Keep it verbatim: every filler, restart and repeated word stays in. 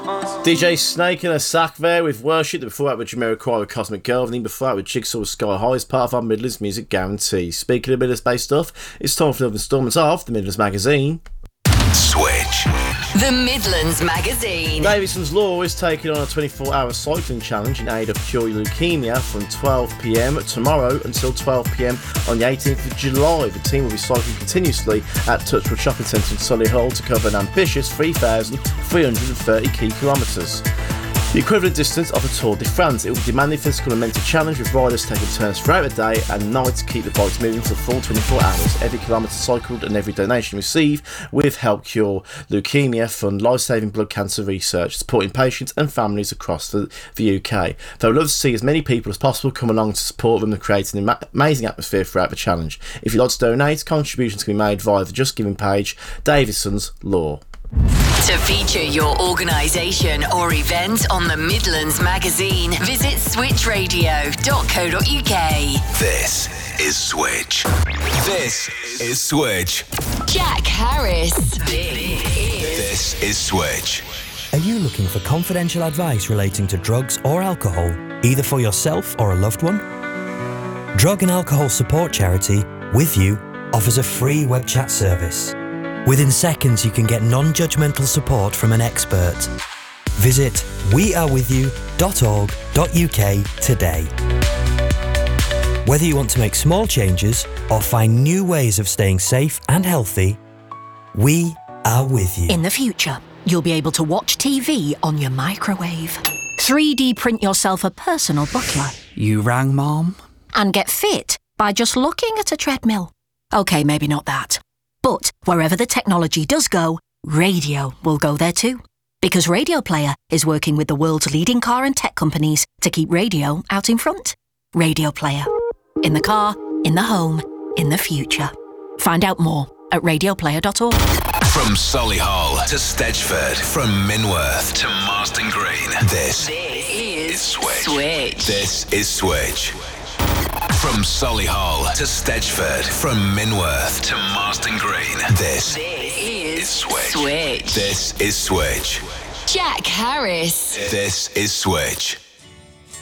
D J Snake and a sack there with Worship. Before that with Jamiroquai with Cosmic Girl. And then before that with Jigsaw with Sky High as part of our Midlands Music Guarantee. Speaking of Midlands-based stuff, it's time for another instalment of the Midlands Magazine. Switch. The Midlands Magazine. Davidson's Law is taking on a twenty-four hour cycling challenge in aid of Cure Leukemia from twelve p m tomorrow until twelve p m on the eighteenth of July. The team will be cycling continuously at Touchwood Shopping Centre in Solihull to cover an ambitious three thousand three hundred thirty key kilometres. The equivalent distance of a Tour de France. It will be demanding physical and mental challenge with riders taking turns throughout the day and night to keep the bikes moving for the full twenty-four hours. Every kilometre cycled and every donation received with Help Cure Leukemia fund life-saving blood cancer research, supporting patients and families across the, the U K. They would love to see as many people as possible come along to support them and create an ama- amazing atmosphere throughout the challenge. If you'd like to donate, contributions can be made via the Just Giving page, Davidson's Law. To feature your organisation or event on the Midlands Magazine, visit switch radio dot co dot uk. This is Switch. This is Switch. Jack Harris. This is, this is Switch. Are you looking for confidential advice relating to drugs or alcohol, either for yourself or a loved one? Drug and Alcohol Support Charity, With You, offers a free web chat service. Within seconds, you can get non-judgmental support from an expert. Visit we are with you dot org dot uk today. Whether you want to make small changes or find new ways of staying safe and healthy, we are with you. In the future, you'll be able to watch T V on your microwave, three D print yourself a personal butler. You rang, Mom? And get fit by just looking at a treadmill. Okay, maybe not that. But wherever the technology does go, radio will go there too. Because Radio Player is working with the world's leading car and tech companies to keep radio out in front. Radio Player. In the car, in the home, in the future. Find out more at radio player dot org. From Solihull to Stedgeford, from Minworth to Marston Green, this, this is, is Switch. Switch. This is Switch. From Solihull to Stedgeford, from Minworth to Marston Green, this, this is, is Switch. Switch. This is Switch. Jack Harris. This is Switch.